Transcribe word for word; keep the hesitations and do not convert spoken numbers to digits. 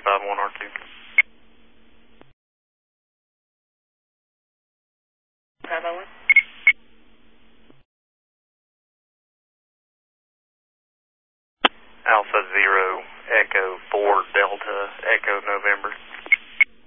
five one R two. five oh one. Alpha Zero, Echo four Delta, Echo November.